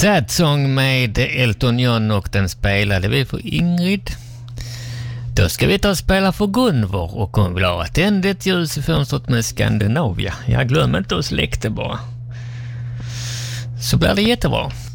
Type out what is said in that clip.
Sad Song med Elton John, och den spelade vi för Ingrid. Då ska vi ta och spela för Gunvor, och hon vill ha ett ljus i fönstret med Skandinavia. Jag glömmer inte att släkta bara. Så blir det jättebra.